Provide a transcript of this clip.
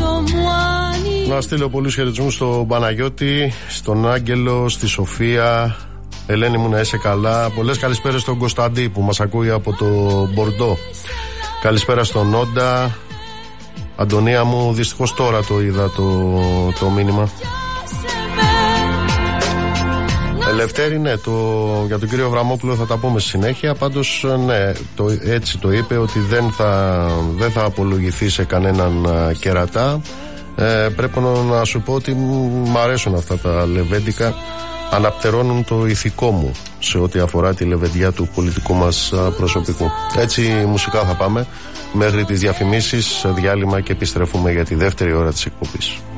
Να στείλω πολλούς χαιρετισμούς στον Παναγιώτη, στον Άγγελο, στη Σοφία. Ελένη μου, να είσαι καλά. Πολλές καλησπέρες στον Κωνσταντή που μας ακούει από το Μπορντό. Καλησπέρα στον Όντα. Αντωνία μου, δυστυχώς τώρα το είδα το μήνυμα. Ελευθέρη, ναι, για τον κύριο Αβραμόπουλο θα τα πούμε στη συνέχεια. Πάντως, ναι, έτσι το είπε, ότι δεν θα απολογηθεί σε κανέναν κερατά. Πρέπει να σου πω ότι μου αρέσουν αυτά τα λεβέντικα. Αναπτερώνουν το ηθικό μου σε ό,τι αφορά τη λεβεντιά του πολιτικού μας προσωπικού. Έτσι μουσικά θα πάμε μέχρι τις διαφημίσεις, διάλειμμα και επιστρέφουμε για τη δεύτερη ώρα της εκπομπής.